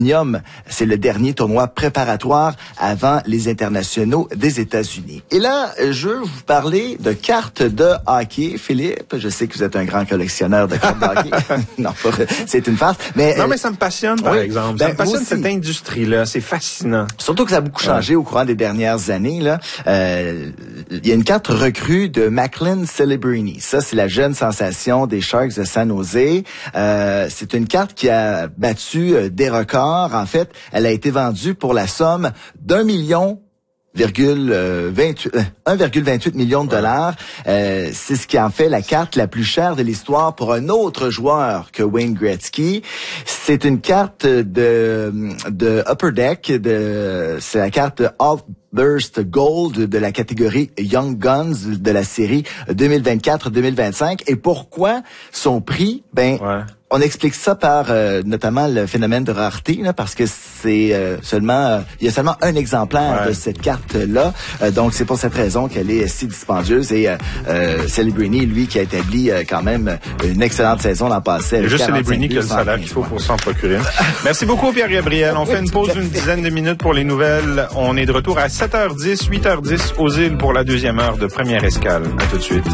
C'est le dernier tournoi préparatoire avant les internationaux des États-Unis. Et là, je veux vous parler de cartes de hockey. Philippe, je sais que vous êtes un grand collectionneur de cartes de hockey. Non, c'est une farce. Mais, non, mais ça me passionne, par exemple. Ça me passionne cette industrie-là. C'est fascinant. Surtout que ça a beaucoup changé au courant des dernières années. Là, il y a une carte recrue de Macklin Celebrini. Ça, c'est la jeune sensation des Sharks de San Jose. C'est une carte qui a battu des records. En fait, elle a été vendue pour la somme $1,28 million. C'est ce qui en fait la carte la plus chère de l'histoire pour un autre joueur que Wayne Gretzky. C'est une carte de Upper Deck, c'est la carte Burst Gold de la catégorie Young Guns de la série 2024-2025. Et pourquoi son prix? On explique ça par notamment le phénomène de rareté, là, parce que c'est il y a seulement un exemplaire de cette carte-là. Donc c'est pour cette raison qu'elle est si dispendieuse. Et Celebrini, lui, qui a établi quand même une excellente saison l'an passé. C'est juste Celebrini qui a le salaire qu'il faut pour s'en procurer. Merci beaucoup, Pierre-Gabriel. On fait une pause d'une dizaine de minutes pour les nouvelles. On est de retour à 7h10, 8h10 aux îles pour la deuxième heure de Première Escale. À tout de suite.